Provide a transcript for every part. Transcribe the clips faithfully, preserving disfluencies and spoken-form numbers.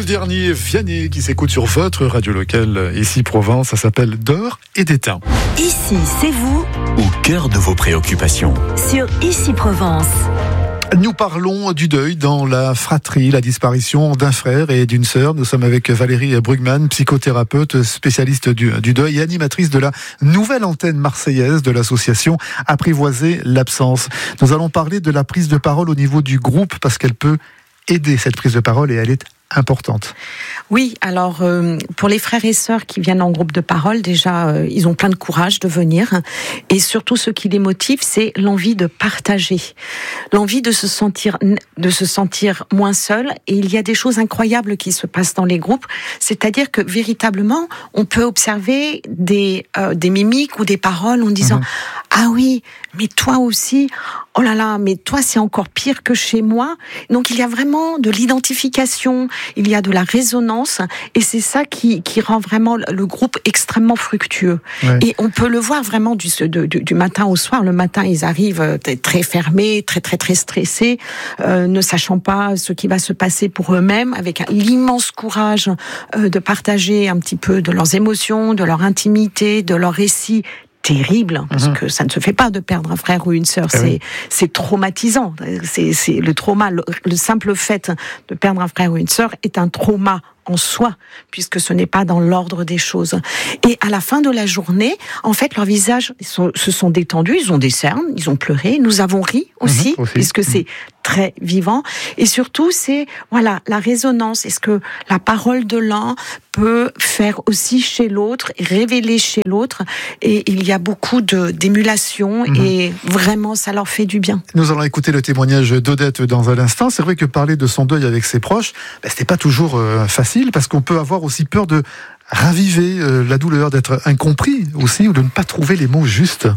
dernier Vianney qui s'écoute sur votre radio locale ici Provence, ça s'appelle D'or et d'étain. Ici, c'est vous au cœur de vos préoccupations. Sur Ici Provence. Nous parlons du deuil dans la fratrie, la disparition d'un frère et d'une sœur. Nous sommes avec Valérie Brugman, psychothérapeute, spécialiste du, du deuil et animatrice de la nouvelle antenne marseillaise de l'association Apprivoiser l'absence. Nous allons parler de la prise de parole au niveau du groupe parce qu'elle peut aider cette prise de parole et elle est importante. Oui, alors euh, pour les frères et sœurs qui viennent en groupe de parole, déjà euh, ils ont plein de courage de venir et surtout ce qui les motive, c'est l'envie de partager, l'envie de se sentir de se sentir moins seul. Et il y a des choses incroyables qui se passent dans les groupes, c'est-à-dire que véritablement on peut observer des euh, des mimiques ou des paroles en disant mmh. ah oui, mais toi aussi, oh là là, mais toi c'est encore pire que chez moi. Donc il y a vraiment de l'identification. Il y a de la résonance et c'est ça qui, qui rend vraiment le groupe extrêmement fructueux. Ouais. Et on peut le voir vraiment du, du, du matin au soir. Le matin, ils arrivent très fermés, très très très stressés, euh, ne sachant pas ce qui va se passer pour eux-mêmes, avec l'immense courage euh, de partager un petit peu de leurs émotions, de leur intimité, de leurs récits. Terrible, parce mmh. que ça ne se fait pas de perdre un frère ou une sœur, eh c'est, oui. c'est traumatisant. C'est, c'est le trauma, le, le simple fait de perdre un frère ou une sœur est un trauma en soi, puisque ce n'est pas dans l'ordre des choses. Et à la fin de la journée, en fait, leurs visages sont, se sont détendus, ils ont des cernes, ils ont pleuré, nous avons ri aussi, mmh, aussi. puisque mmh. c'est très vivant. Et surtout, c'est voilà la résonance. Est-ce que la parole de l'un peut faire aussi chez l'autre, révéler chez l'autre, et il y a beaucoup de, d'émulation, mmh. et vraiment, ça leur fait du bien. Nous allons écouter le témoignage d'Odette dans un instant. C'est vrai que parler de son deuil avec ses proches, ben, c'était pas toujours euh, facile, parce qu'on peut avoir aussi peur de raviver euh, la douleur, d'être incompris aussi, ou de ne pas trouver les mots justes.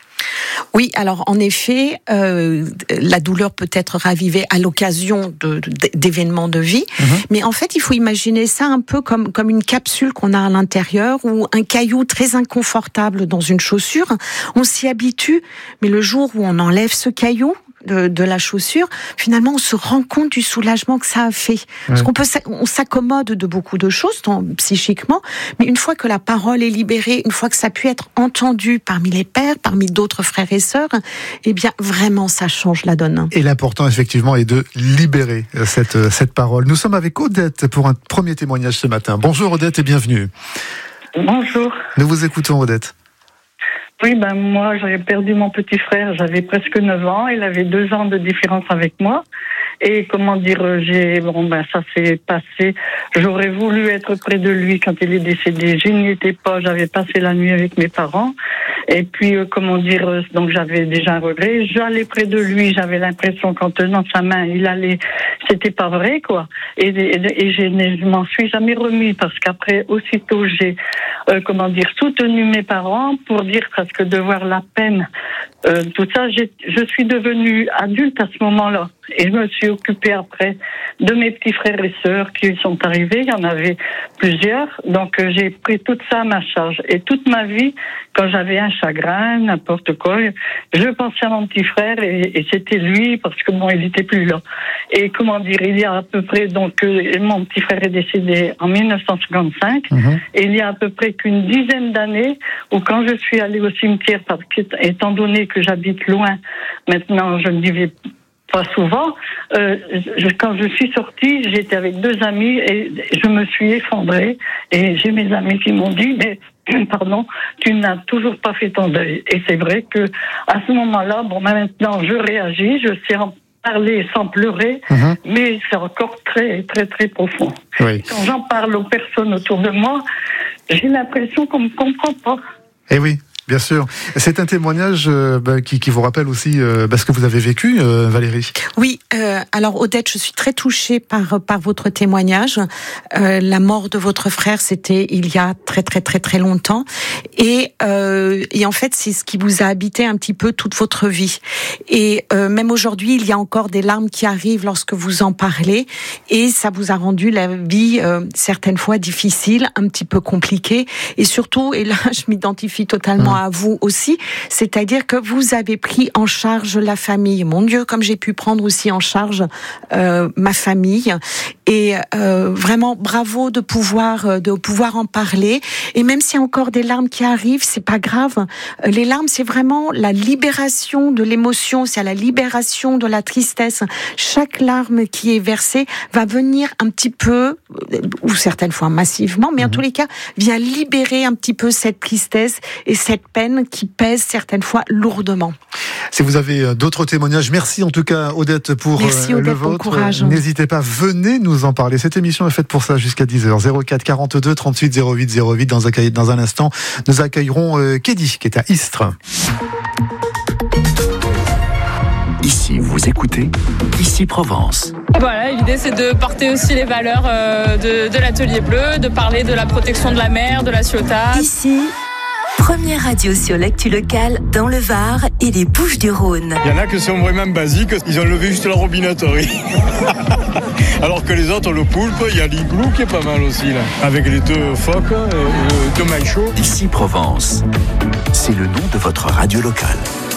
Oui, alors en effet, euh, la douleur peut être ravivée à l'occasion de, de, d'événements de vie, mmh. mais en fait, il faut imaginer ça un peu comme, comme une capsule qu'on a à l'intérieur ou un caillou très inconfortable dans une chaussure. On s'y habitue, mais le jour où on enlève ce caillou, De, de la chaussure, finalement, on se rend compte du soulagement que ça a fait. Ouais. Parce qu'on peut, on s'accommode de beaucoup de choses, tant, psychiquement, mais une fois que la parole est libérée, une fois que ça a pu être entendu parmi les pères, parmi d'autres frères et sœurs, eh bien, vraiment, ça change la donne. Et l'important, effectivement, est de libérer cette, cette parole. Nous sommes avec Odette pour un premier témoignage ce matin. Bonjour Odette et bienvenue. Bonjour. Nous vous écoutons, Odette. Oui, ben moi, j'avais perdu mon petit frère, j'avais presque neuf ans, il avait deux ans de différence avec moi. Et comment dire, j'ai bon ben ça s'est passé. J'aurais voulu être près de lui quand il est décédé. Je n'y étais pas. J'avais passé la nuit avec mes parents. Et puis euh, comment dire, euh, donc j'avais déjà un regret. J'allais près de lui. J'avais l'impression qu'en tenant sa main, il allait. C'était pas vrai quoi. Et, et, et je, je m'en suis jamais remis parce qu'après aussitôt j'ai euh, comment dire soutenu mes parents pour dire parce que de voir la peine. Euh, tout ça, j'ai, je suis devenue adulte à ce moment-là. Et je me suis occupée après de mes petits frères et sœurs qui sont arrivés. Il y en avait plusieurs. Donc, euh, j'ai pris tout ça à ma charge. Et toute ma vie, quand j'avais un chagrin, n'importe quoi, je pensais à mon petit frère et, et c'était lui parce que bon, il n'était plus là. Et comment dire, il y a à peu près, donc, euh, mon petit frère est décédé en dix-neuf cent cinquante-cinq. Mmh. Et il y a à peu près qu'une dizaine d'années où quand je suis allée au cimetière, parce que, étant donné que j'habite loin, maintenant, je ne vivais pas souvent. Euh, je, quand je suis sortie, j'étais avec deux amis et je me suis effondrée. Et j'ai mes amis qui m'ont dit, mais pardon, tu n'as toujours pas fait ton deuil. Et c'est vrai que à ce moment-là, bon, maintenant je réagis, je sais en parler sans pleurer, mmh. mais c'est encore très, très, très profond. Oui. Quand j'en parle aux personnes autour de moi, j'ai l'impression qu'on me comprend pas. Eh oui. Bien sûr. C'est un témoignage euh, bah, qui, qui vous rappelle aussi euh, bah, ce que vous avez vécu, euh, Valérie. Oui, euh, alors Odette, je suis très touchée par, par votre témoignage. Euh, la mort de votre frère, c'était il y a très très très très longtemps. Et, euh, et en fait, c'est ce qui vous a habité un petit peu toute votre vie. Et euh, même aujourd'hui, il y a encore des larmes qui arrivent lorsque vous en parlez. Et ça vous a rendu la vie euh, certaines fois difficile, un petit peu compliquée. Et surtout, et là, je m'identifie totalement à vous aussi, c'est-à-dire que vous avez pris en charge la famille. Mon Dieu, comme j'ai pu prendre aussi en charge euh, ma famille. Et euh, vraiment bravo de pouvoir de pouvoir en parler. Et même s'il y a encore des larmes qui arrivent, c'est pas grave. Les larmes, c'est vraiment la libération de l'émotion, c'est la libération de la tristesse. Chaque larme qui est versée va venir un petit peu, ou certaines fois massivement, mais en tous les cas, vient libérer un petit peu cette tristesse et cette peine qui pèse certaines fois lourdement. Si vous avez d'autres témoignages, merci en tout cas Odette pour merci, Odette, le vôtre. Bon courage. N'hésitez pas, venez nous en parler. Cette émission est faite pour ça jusqu'à dix heures. zéro quatre quarante-deux trente-huit zéro huit zéro huit. Dans un, dans un instant, nous accueillerons euh, Kedi qui est à Istres. Ici, vous écoutez Ici Provence. Voilà, l'idée c'est de porter aussi les valeurs euh, de, de l'Atelier Bleu, de parler de la protection de la mer, de la Ciotat. Ici, première radio sur l'actu locale dans le Var et les Bouches-du-Rhône. Il y en a qui sont vraiment basiques, ils ont levé juste la robinetterie. Alors que les autres, le poulpe, il y a l'igloo qui est pas mal aussi là, avec les deux phoques, euh, deux manchots. Ici Provence, c'est le nom de votre radio locale.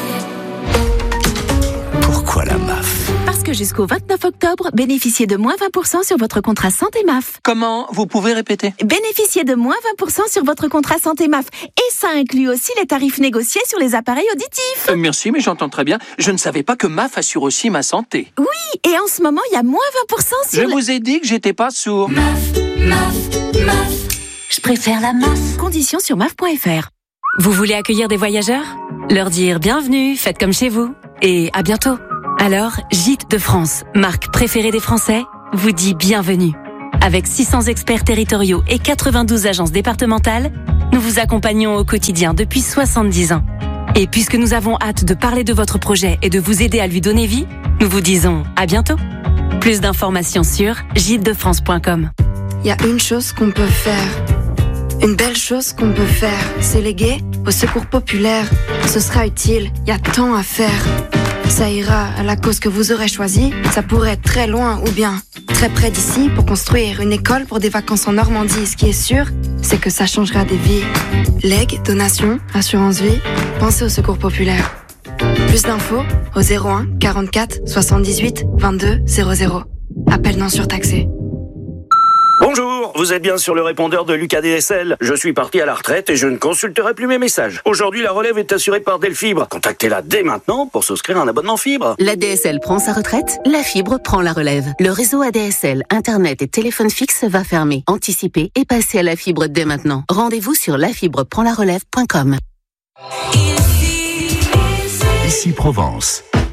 Pourquoi la M A F ? Parce que jusqu'au vingt-neuf octobre, bénéficiez de moins vingt pour cent sur votre contrat santé M A F. Comment ? Vous pouvez répéter ? Bénéficiez de moins vingt pour cent sur votre contrat santé M A F. Et ça inclut aussi les tarifs négociés sur les appareils auditifs. Euh, merci, mais j'entends très bien. Je ne savais pas que M A F assure aussi ma santé. Oui, et en ce moment, il y a moins vingt pour cent sur... Je le... vous ai dit que j'étais pas sourd. M A F, M A F, M A F. Je préfère la M A F. Conditions sur M A F point F R. Vous voulez accueillir des voyageurs ? Leur dire bienvenue, faites comme chez vous. Et à bientôt. Alors, Gîtes de France, marque préférée des Français, vous dit bienvenue. Avec six cents experts territoriaux et quatre-vingt-douze agences départementales, nous vous accompagnons au quotidien depuis soixante-dix ans. Et puisque nous avons hâte de parler de votre projet et de vous aider à lui donner vie, nous vous disons à bientôt. Plus d'informations sur gîtes de france point com. Il y a une chose qu'on peut faire, une belle chose qu'on peut faire, c'est léguer au secours populaire. Ce sera utile, il y a tant à faire. Ça ira à la cause que vous aurez choisie, ça pourrait être très loin ou bien très près d'ici pour construire une école pour des vacances en Normandie. Ce qui est sûr, c'est que ça changera des vies. Legs, donations, assurance vie, pensez au secours populaire. Plus d'infos au zéro un quarante-quatre soixante-dix-huit vingt-deux zéro zéro. Appel non surtaxé. Bonjour, vous êtes bien sur le répondeur de Lucas D S L. Je suis parti à la retraite et je ne consulterai plus mes messages. Aujourd'hui, la relève est assurée par Delfibre. Contactez-la dès maintenant pour souscrire un abonnement fibre. La D S L prend sa retraite, la fibre prend la relève. Le réseau A D S L, Internet et téléphone fixe va fermer. Anticipez et passez à la fibre dès maintenant. Rendez-vous sur la fibre prend la relève point com. Ici Provence.